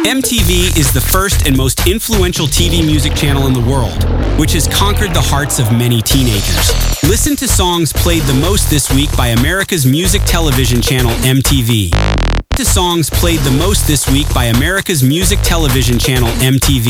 MTV is the first and most influential TV music channel in the world, which has conquered the hearts of many teenagers. Listen to songs played the most this week by America's music television channel MTV. To songs played the most this week by America's music television channel MTV.